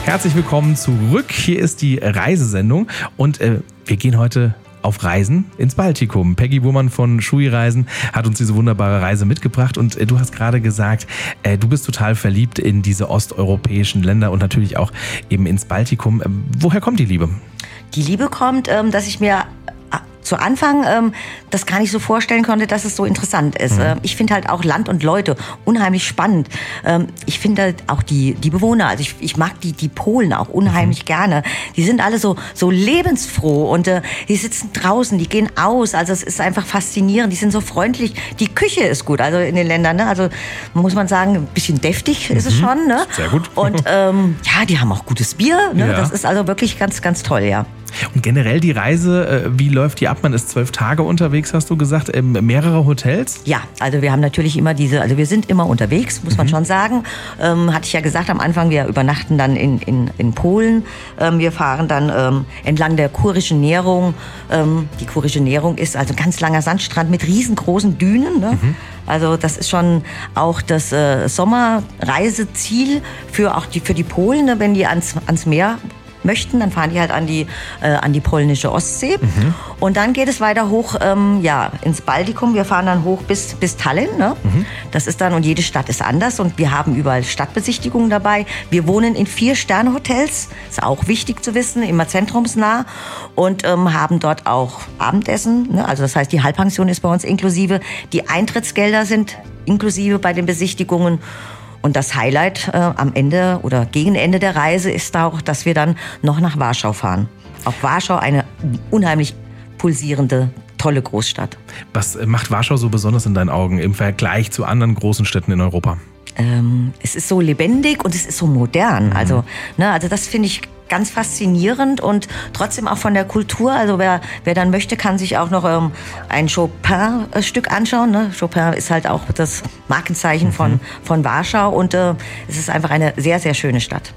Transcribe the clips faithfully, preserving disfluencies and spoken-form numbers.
Herzlich willkommen zurück. Hier ist die Reisesendung und äh, wir gehen heute auf Reisen ins Baltikum. Peggy Burmann von Shui Reisen hat uns diese wunderbare Reise mitgebracht und äh, du hast gerade gesagt, äh, du bist total verliebt in diese osteuropäischen Länder und natürlich auch eben ins Baltikum. Äh, woher kommt die Liebe? Die Liebe kommt, ähm, dass ich mir zu Anfang ähm, das gar nicht so vorstellen konnte, dass es so interessant ist. Mhm. Ich finde halt auch Land und Leute unheimlich spannend. Ähm, ich finde halt auch die, die Bewohner, also ich, ich mag die, die Polen auch unheimlich mhm. gerne. Die sind alle so, so lebensfroh und äh, die sitzen draußen, die gehen aus. Also es ist einfach faszinierend. Die sind so freundlich. Die Küche ist gut, also in den Ländern. Ne? Also muss man sagen, ein bisschen deftig mhm. ist es schon. Ne? Sehr gut. Und ähm, ja, die haben auch gutes Bier. Ne? Ja. Das ist also wirklich ganz, ganz toll, ja. Und generell die Reise, wie läuft die ab? Man ist zwölf Tage unterwegs, hast du gesagt, mehrere Hotels? Ja, also wir haben natürlich immer diese, also wir sind immer unterwegs, muss man mhm. schon sagen. Ähm, hatte ich ja gesagt am Anfang, wir übernachten dann in, in, in Polen. Ähm, wir fahren dann ähm, entlang der Kurischen Nährung. Ähm, die Kurische Nährung ist also ein ganz langer Sandstrand mit riesengroßen Dünen. Ne? Mhm. Also das ist schon auch das äh, Sommerreiseziel für auch die, für die Polen, ne, wenn die ans, ans Meer möchten, dann fahren die halt an die, äh, an die polnische Ostsee. Mhm. Und dann geht es weiter hoch ähm, ja, ins Baltikum. Wir fahren dann hoch bis, bis Tallinn. Ne? Mhm. Das ist dann, und jede Stadt ist anders und wir haben überall Stadtbesichtigungen dabei. Wir wohnen in Vier-Sterne-Hotels, ist auch wichtig zu wissen, immer zentrumsnah und ähm, haben dort auch Abendessen. Ne? Also das heißt, die Halbpension ist bei uns inklusive. Die Eintrittsgelder sind inklusive bei den Besichtigungen. Und das Highlight äh, am Ende oder gegen Ende der Reise ist auch, dass wir dann noch nach Warschau fahren. Auch Warschau, eine unheimlich pulsierende, tolle Großstadt. Was macht Warschau so besonders in deinen Augen im Vergleich zu anderen großen Städten in Europa? Ähm, es ist so lebendig und es ist so modern. Mhm. Also, ne, also das finde ich ganz faszinierend und trotzdem auch von der Kultur. Also wer, wer dann möchte, kann sich auch noch ähm, ein Chopin-Stück anschauen. Ne? Chopin ist halt auch das Markenzeichen mhm. von, von Warschau und äh, es ist einfach eine sehr, sehr schöne Stadt.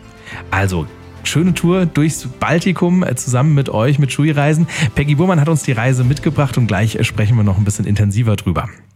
Also schöne Tour durchs Baltikum zusammen mit euch, mit Shui Reisen. Peggy Burmann hat uns die Reise mitgebracht und gleich sprechen wir noch ein bisschen intensiver drüber.